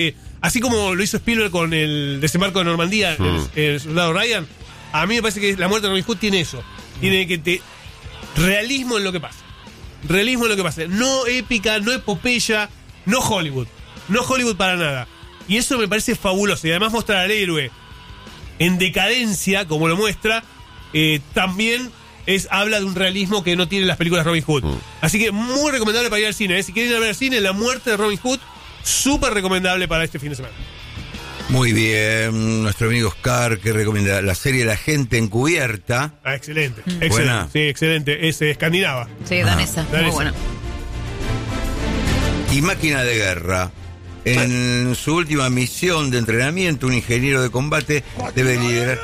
Así como lo hizo Spielberg con el desembarco de Normandía, el soldado Ryan, a mí me parece que La muerte de Robin Hood tiene eso. Tiene que realismo en lo que pasa. Realismo en lo que pasa. No épica, no epopeya, no Hollywood. No Hollywood para nada. Y eso me parece fabuloso. Y además mostrar al héroe en decadencia, como lo muestra, también habla de un realismo que no tienen las películas Robin Hood. Así que muy recomendable para ir al cine. Si quieren ir a ver al cine, La muerte de Robin Hood, súper recomendable para este fin de semana. Muy bien, nuestro amigo Oscar, que recomienda la serie La gente encubierta. Excelente, excelente. Buena. Sí, excelente. Es escandinava. Sí, danesa, muy buena. Y Máquina de Guerra. En su última misión de entrenamiento, un ingeniero de combate debe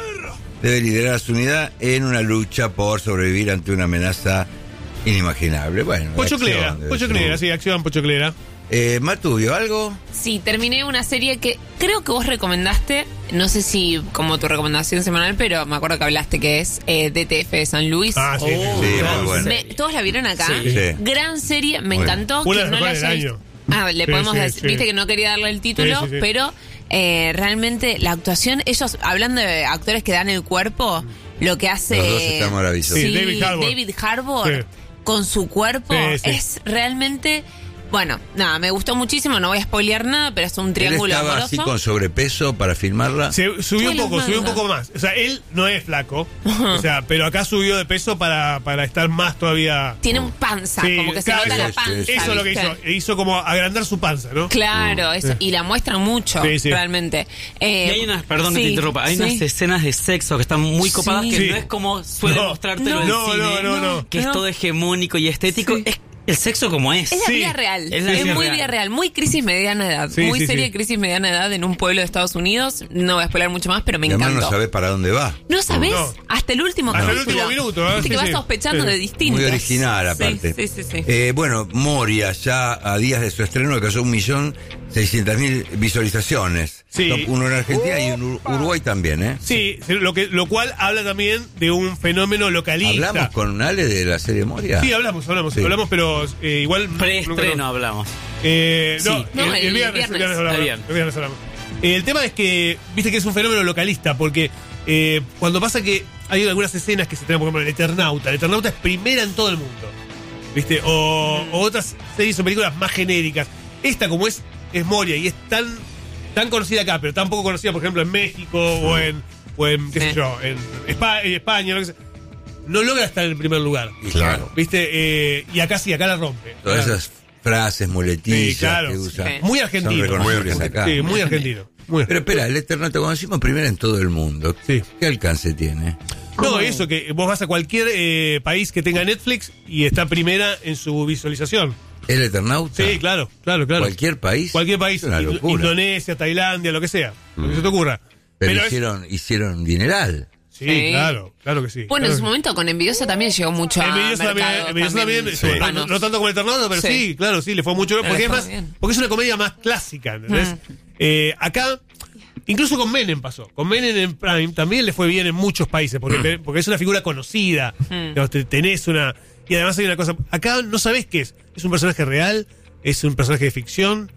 liderar a su unidad en una lucha por sobrevivir ante una amenaza inimaginable. Bueno, Pochoclera, sí, acción pochoclera. Matu, ¿vio algo? Sí, terminé una serie que creo que vos recomendaste, no sé si como tu recomendación semanal, pero me acuerdo que hablaste, que es DTF de San Luis. Ah, sí, muy bueno. ¿Todos la vieron acá? Sí. Gran serie, me encantó. Una Que de las no la mejores del haya año. le podemos decir, sí. Viste que no quería darle el título, Sí. pero realmente la actuación, ellos, hablando de actores que dan el cuerpo, lo que hace... Los dos están maravillosos. Sí, David Harbour. Sí. Con su cuerpo es realmente... Bueno, nada, me gustó muchísimo, no voy a spoilear nada, pero es un triángulo ¿Él estaba amoroso. así con sobrepeso para filmarla? Subió un poco más. O sea, él no es flaco. O sea, pero acá subió de peso para estar más todavía. Tiene un panza, Sí, como que claro, se nota la panza. Eso es lo que ¿viste? hizo como agrandar su panza, ¿no? Claro, eso, y la muestran mucho, Sí. realmente. Y hay unas, perdón que te interrumpa, hay unas escenas de sexo que están muy copadas, que Sí. no es como suele mostrártelo en No, cine, no. que es todo hegemónico y estético, es el sexo como es. Es la Sí. vida real. Es la vida muy real. vida real. Muy crisis mediana edad. Sí, muy sí, serie sí. de crisis mediana edad en un pueblo de Estados Unidos. No voy a spoiler mucho más, pero me Además encantó. no sabés para dónde va. ¿No sabés? No. Hasta el último Hasta el capítulo. último minuto, ¿eh? Viste Sí, que vas sí. sospechando Sí. de distintos. Muy original, aparte. Sí. Bueno, Moria, ya a días de su estreno, alcanzó 1.600.000 visualizaciones. Sí. Top 1 en Argentina y en Uruguay también, ¿eh? Sí, lo cual habla también de un fenómeno localista. ¿Hablamos con Ale de la serie Moria? Sí, hablamos, Sí. pero igual. Preestreno hablamos. No, el viernes hablamos. Bien. El viernes hablamos. El tema es que, viste que es un fenómeno localista, porque cuando pasa que hay algunas escenas que se traen, por ejemplo, el Eternauta es primera en todo el mundo, viste, o otras series o películas más genéricas. Esta, como es Moria y es tan conocida acá, pero tan poco conocida, por ejemplo, en México o en qué sé yo, en España, lo que sea, no logra estar en el primer lugar. Claro. ¿Viste? Y acá sí, acá la rompe. Todas esas frases, muletillas Sí, claro. que usan. Sí. Muy Son argentino. reconocibles acá. Sí, muy argentino. Pero espera, el Eternauta conocimos primero en todo el mundo. Sí. ¿Qué alcance tiene? No, eso, que vos vas a cualquier país que tenga Netflix y está primera en su visualización. ¿El Eternauta? Sí, claro. ¿Cualquier país? Cualquier país. Es una locura. Indonesia, Tailandia, lo que sea. Lo que se te ocurra. Pero es- hicieron dineral. Sí, claro que sí. Bueno, claro en su momento con Envidiosa también llegó mucho a Envidiosa también, sí. no tanto como Eternauta, pero sí, claro, sí, le fue mucho. Le Porque es fue más, bien. porque es una comedia más clásica, ¿entendés? Acá, incluso con Menem pasó. Con Menem en Prime también le fue bien en muchos países, porque es una figura conocida. Digamos, tenés una. Y además hay una cosa. Acá no sabés qué es. ¿Es un personaje real? ¿Es un personaje de ficción?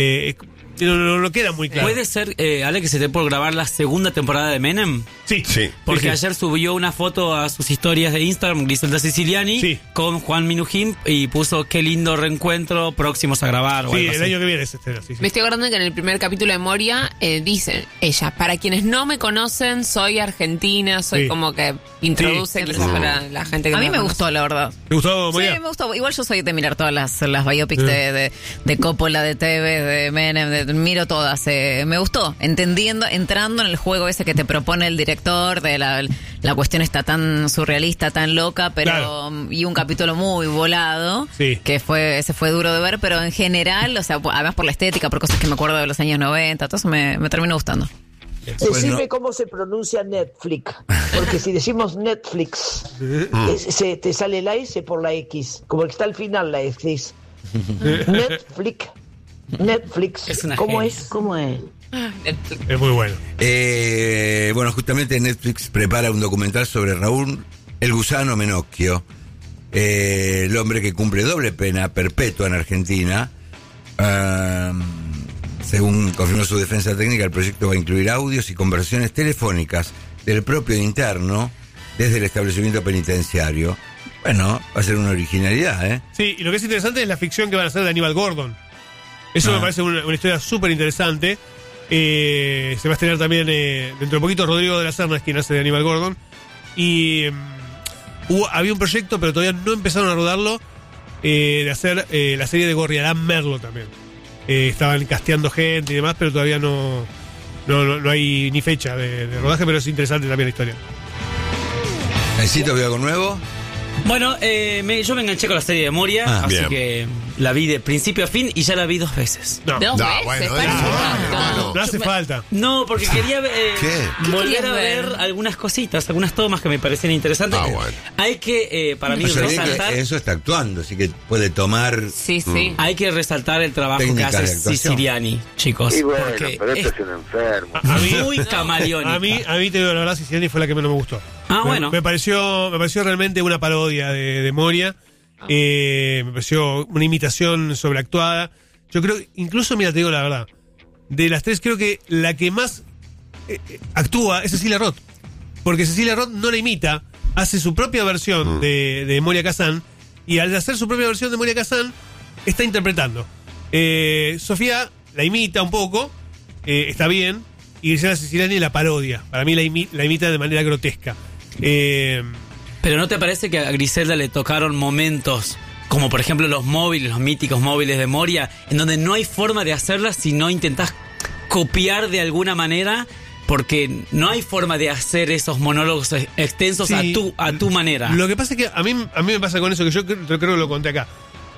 No queda muy claro. ¿Puede ser, Ale, que se esté por grabar la segunda temporada de Menem? Sí. Porque Sí. ayer subió una foto a sus historias de Instagram, Griselda Siciliani, Sí. con Juan Minujín, y puso qué lindo reencuentro, próximos a grabar. O Sí, algo el así. año que viene es este. Sí. Me estoy acordando que en el primer capítulo de Moria dice ella, para quienes no me conocen, soy argentina, soy Sí. como que introduce Sí. quizás para la gente que A no mí me conoce. gustó, la verdad. ¿Te gustó, Moria? Sí, me gustó. Igual yo soy de mirar todas las biopics de Coppola, de Tevez, de Menem, miro todas. Me gustó, entrando en el juego ese que te propone el director, de la cuestión está tan surrealista, tan loca, pero Claro. y un capítulo muy volado, Sí. que ese fue duro de ver, pero en general, o sea, además por la estética, por cosas que me acuerdo de los años 90, todo eso me terminó gustando. Decime Bueno. cómo se pronuncia Netflix, porque si decimos Netflix, te sale la S por la X, como que está al final la X. Netflix, Es una ¿cómo genia. es? ¿Cómo es? Es muy bueno. Bueno, justamente Netflix prepara un documental sobre Raúl el Gusano Menocchio, el hombre que cumple doble pena perpetua en Argentina. Según confirmó su defensa técnica, el proyecto va a incluir audios y conversaciones telefónicas del propio interno desde el establecimiento penitenciario. Bueno, va a ser una originalidad, ¿eh? Sí, y lo que es interesante es la ficción que van a hacer de Aníbal Gordon. Eso me parece una historia súper interesante. Se va a estrenar también dentro de poquito Rodrigo de la Serna, es quien hace de Aníbal Gordon. Y había un proyecto, pero todavía no empezaron a rodarlo, de hacer la serie de Gorriarán Merlo también. Estaban casteando gente y demás, pero todavía no hay ni fecha de rodaje, pero es interesante también la historia. ¿Necesito ver algo nuevo? Bueno, yo me enganché con la serie de Moria, así bien. que la vi de principio a fin y ya la vi 2 veces. No, Dos veces, bueno, parece un no, montón. no hace falta. No, porque quería ¿Qué? volver a querías ver ver? algunas cositas, algunas tomas que me parecían interesantes. Bueno. Hay que, para mí, No se olvide resaltar... que eso está actuando, así que puede tomar... Sí, sí. Hay que resaltar el trabajo Técnicas que de hace actuación. Siciliani, chicos. Y bueno, porque pero es esto es un enfermo. A mí, muy camaleónica. a mí te digo la verdad, Siciliani fue la que menos me gustó. Bueno. Me pareció realmente una parodia de Moria. Me pareció una imitación sobreactuada. Yo creo, incluso, mira, te digo la verdad, de las tres creo que la que más actúa es Cecilia Roth. Porque Cecilia Roth no la imita, hace su propia versión de Moria Kazan, y al hacer su propia versión de Moria Kazan, está interpretando. Sofía la imita un poco, está bien, y Griselda Siciliani la parodia. Para mí la imita de manera grotesca. Pero ¿no te parece que a Griselda le tocaron momentos, como por ejemplo los míticos móviles de Moria, en donde no hay forma de hacerlas si no intentás copiar de alguna manera? Porque no hay forma de hacer esos monólogos extensos Sí. a tu manera. Lo que pasa es que a mí me pasa con eso, que yo creo que lo conté acá.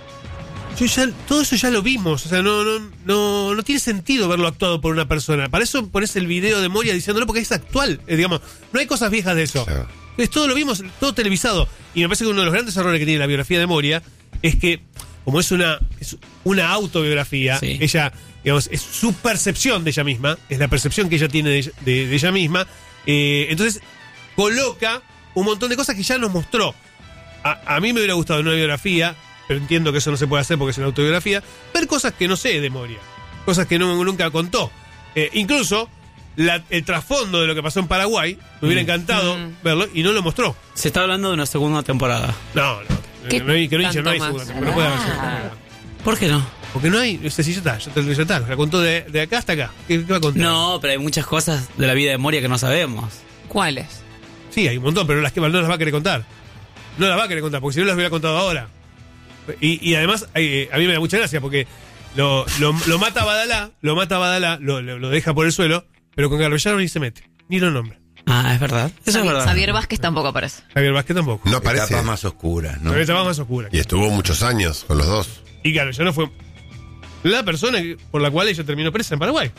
Todo eso ya lo vimos, o sea, no tiene sentido verlo actuado por una persona. Para eso pones el video de Moria diciéndolo, porque es actual, digamos. No hay cosas viejas de eso. Claro. Entonces, todo lo vimos, todo televisado. Y me parece que uno de los grandes errores que tiene la biografía de Moria es que, como es una autobiografía, Sí. ella, digamos, es su percepción de ella misma, es la percepción que ella tiene de ella misma. Entonces, coloca un montón de cosas que ya nos mostró. A mí me hubiera gustado en una biografía, pero entiendo que eso no se puede hacer porque es una autobiografía, ver cosas que no sé de Moria, cosas que nunca contó. Incluso el trasfondo de lo que pasó en Paraguay, me hubiera encantado verlo y no lo mostró. Se está hablando de una segunda temporada. No ¿Qué hay segunda tanto más? temporada, no puede haber segunda temporada. ¿Por qué no? Porque no hay, ya está, la contó de acá hasta acá. ¿Qué va a contar? No, pero hay muchas cosas de la vida de Moria que no sabemos. ¿Cuáles? Sí, hay un montón, pero no las va a querer contar. No las va a querer contar, porque si no las hubiera contado ahora. Y además, a mí me da mucha gracia, porque lo mata Badalá, lo deja por el suelo, pero con Garbellano ni se mete, ni lo nombra. Ah, es verdad. Eso es verdad. Xavier Vázquez tampoco aparece. Javier Vázquez tampoco. No aparece. Etapas más oscuras, ¿no? Pero esta va más oscura. Y estuvo muchos años con los dos. Y Garbellano fue la persona por la cual ella terminó presa en Paraguay.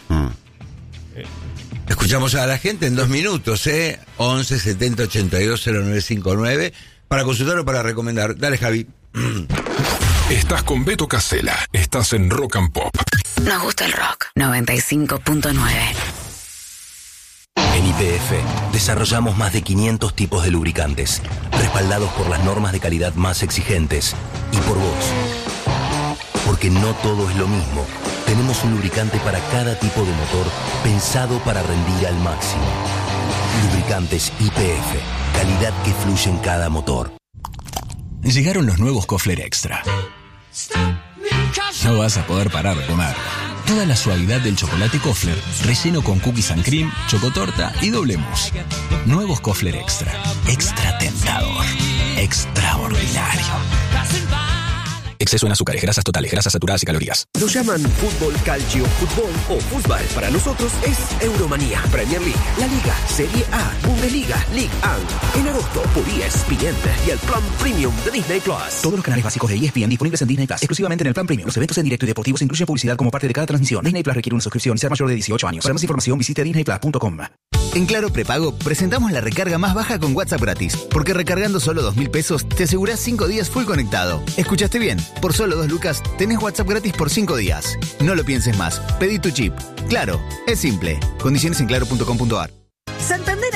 Escuchamos a la gente en 2 minutos, 11 70 82 0959, para consultar o para recomendar. Dale, Javi. Estás con Beto Casella. Estás en Rock and Pop. Nos gusta el rock. 95.9. En YPF desarrollamos más de 500 tipos de lubricantes, respaldados por las normas de calidad más exigentes y por vos. Porque no todo es lo mismo. Tenemos un lubricante para cada tipo de motor pensado para rendir al máximo. Lubricantes YPF, calidad que fluye en cada motor. Llegaron los nuevos Kofler Extra. No vas a poder parar de comer. Toda la suavidad del chocolate Kofler, relleno con cookies and cream, chocotorta y doble mousse. Nuevos Kofler Extra. Extra tentador. Extraordinario. Exceso en azúcares, grasas totales, grasas saturadas y calorías. Lo llaman fútbol, calcio, fútbol o fútbol. Para nosotros es Euromanía, Premier League, La Liga, Serie A, Bundesliga, Ligue 1. En agosto por ESPN y el plan premium de Disney Plus. Todos los canales básicos de ESPN disponibles en Disney Plus, exclusivamente en el plan premium. Los eventos en directo y deportivos incluyen publicidad como parte de cada transmisión. Disney Plus requiere una suscripción y ser mayor de 18 años. Para más información visite disneyplus.com. En Claro Prepago presentamos la recarga más baja con WhatsApp gratis, porque recargando solo 2.000 pesos te asegurás 5 días full conectado. ¿Escuchaste bien? Por solo 2 lucas tenés WhatsApp gratis por 5 días. No lo pienses más. Pedí tu chip. Claro, es simple. Condiciones en claro.com.ar. Santander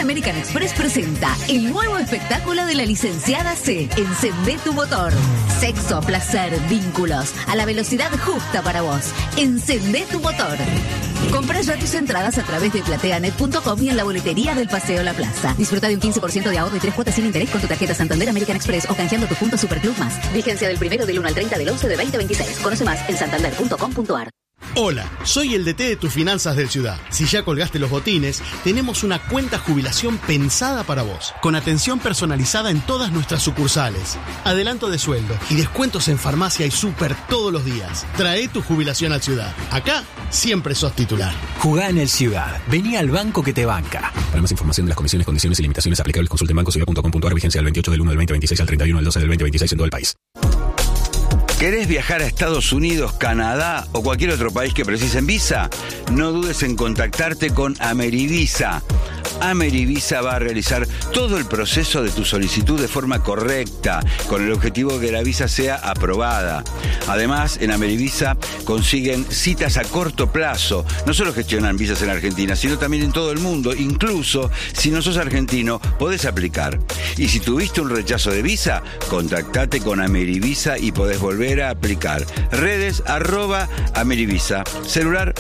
American Express presenta el nuevo espectáculo de la licenciada C. Encendé tu motor. Sexo, placer, vínculos, a la velocidad justa para vos. Encendé tu motor. Compra ya tus entradas a través de plateanet.com y en la boletería del Paseo La Plaza. Disfruta de un 15% de ahorro y 3 cuotas sin interés con tu tarjeta Santander American Express o canjeando tus puntos Superclub Más. Vigencia del 1 del 1 al 30 del 11 de 2026. Conoce más en santander.com.ar. Hola, soy el DT de tus finanzas del Ciudad. Si ya colgaste los botines, tenemos una cuenta jubilación pensada para vos, con atención personalizada en todas nuestras sucursales, adelanto de sueldo y descuentos en farmacia y súper todos los días. Trae tu jubilación al Ciudad. Acá siempre sos titular. Jugá en el Ciudad. Vení al banco que te banca. Para más información de las condiciones, condiciones y limitaciones aplicables, consulte en bancociudad.com.ar. Vigencia del 28 del 1 del 2026 al 31 del 12 del 2026 en todo el país. ¿Querés viajar a Estados Unidos, Canadá o cualquier otro país que precisen visa? No dudes en contactarte con Amerivisa. Amerivisa va a realizar todo el proceso de tu solicitud de forma correcta, con el objetivo de que la visa sea aprobada. Además, en Amerivisa consiguen citas a corto plazo. No solo gestionan visas en Argentina, sino también en todo el mundo. Incluso, si no sos argentino, podés aplicar. Y si tuviste un rechazo de visa, contactate con Amerivisa y podés volver a aplicar. Redes @Amerivisa. Celular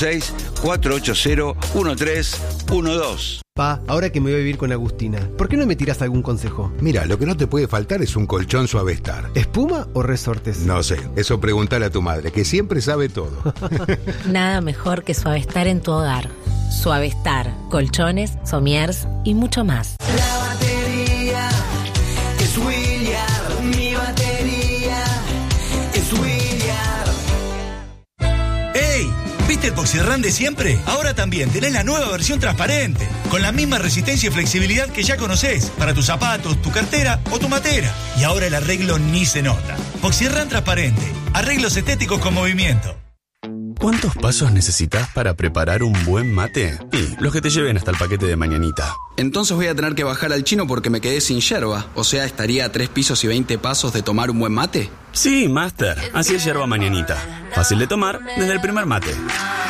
116-480-1312. Pa, ahora que me voy a vivir con Agustina, ¿por qué no me tirás algún consejo? Mira, lo que no te puede faltar es un colchón Suavestar. ¿Espuma o resortes? No sé, eso preguntale a tu madre, que siempre sabe todo. Nada mejor que Suavestar en tu hogar. Suavestar, colchones, somiers y mucho más. La batería es William, mi batería es William. ¡Ey! ¿Viste el Poxirrán de siempre? Ahora también tenés la nueva versión transparente, con la misma resistencia y flexibilidad que ya conocés, para tus zapatos, tu cartera o tu matera. Y ahora el arreglo ni se nota. Poxirrán transparente, arreglos estéticos con movimiento. ¿Cuántos pasos necesitas para preparar un buen mate? Y los que te lleven hasta el paquete de mañanita. Entonces voy a tener que bajar al chino porque me quedé sin yerba. O sea, estaría a 3 pisos y 20 pasos de tomar un buen mate. Sí, Master. Así es yerba mañanita. Fácil de tomar desde el primer mate.